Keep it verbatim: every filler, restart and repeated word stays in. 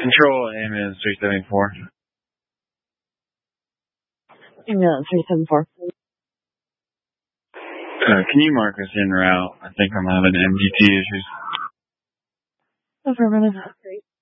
Control ambulance three seventy-four. Ambulance three seventy-four. Uh, can you mark us en route? I think I'm having M G T issues. Affirmative.